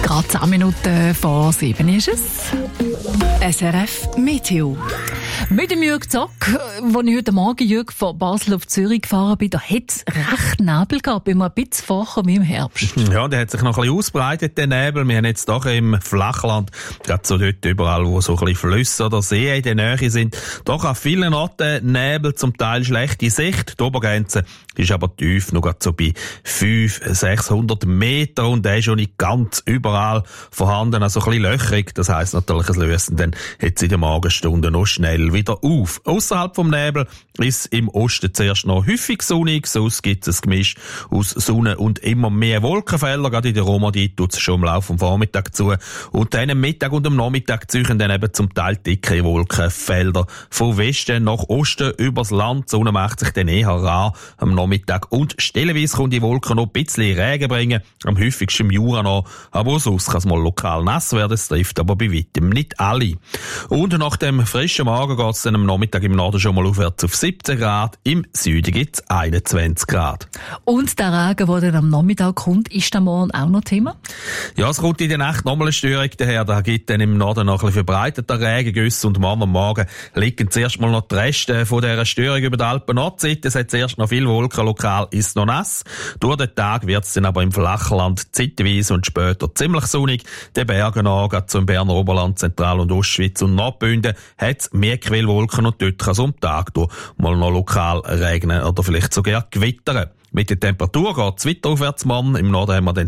Gerade 10 Minuten vor 7 ist es. SRF Meteo. Mit dem Jürg Zock, als ich heute Morgen Jürg von Basel auf Zürich gefahren bin, da hat es recht Nebel gehabt, immer ein bisschen vorher wie im Herbst. Ja, der hat sich noch ein bisschen ausbreitet, der Nebel. Wir haben jetzt doch im Flachland, gerade so dort überall, wo so ein bisschen Flüsse oder Seen in der Nähe sind, doch an vielen Orten Nebel, zum Teil schlechte Sicht. Die Obergrenze ist aber tief, nur gerade so bei 500-600 Meter und der ist schon nicht ganz überall vorhanden, also ein bisschen löchrig. Das heisst natürlich, es lösen dann jetzt in der Morgenstunde noch schnell wieder auf. Ausserhalb vom Nebel ist im Osten zuerst noch häufig sonnig, sonst gibt es ein Gemisch aus Sonne und immer mehr Wolkenfelder. Gerade in der Romandie tut es schon im Laufe des Vormittags zu. Und dann am Mittag und am Nachmittag ziehen dann eben zum Teil dicke Wolkenfelder von Westen nach Osten übers Land. Die Sonne macht sich dann eher rar am Nachmittag und stellenweise können die Wolken noch ein bisschen Regen bringen, am häufigsten im Jura noch, aber sonst kann es mal lokal nass werden, es trifft aber bei weitem nicht alle. Und nach dem frischen Morgen geht es dann am Nachmittag im Norden schon mal aufwärts auf 17 Grad, im Süden gibt es 21 Grad. Und der Regen, der dann am Nachmittag kommt, ist dann morgen auch noch Thema? Ja, es kommt in der Nacht nochmal eine Störung daher, da gibt dann im Norden noch ein bisschen verbreiteter Regengüsse und morgen am Morgen liegen zuerst mal noch die Reste von dieser Störung über die Alpen-Nordseite. Es hat zuerst noch viel Wolken, lokal ist noch nass. Durch den Tag wird es dann aber im Flachland zeitweise und später ziemlich sonnig. Die Berge an, gerade zum Berner Oberland, Zentral- und Ostschweiz und Nordbünden, hat es mehr Quellwolken und dort kann es um den Tag durch mal noch lokal regnen oder vielleicht sogar gewittern. Mit der Temperatur geht es weiter aufwärts, Mann. Im Norden haben wir dann